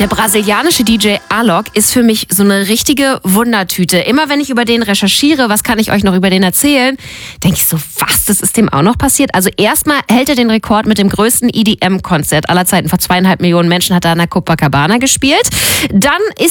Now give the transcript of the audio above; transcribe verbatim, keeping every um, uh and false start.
Der brasilianische D J Alok ist für mich so eine richtige Wundertüte. Immer wenn ich über den recherchiere, was kann ich euch noch über den erzählen, denke ich so, was, das ist dem auch noch passiert? Also erstmal hält er den Rekord mit dem größten E D M-Konzert aller Zeiten. Vor zweieinhalb Millionen Menschen hat er an der Copacabana gespielt. Dann ist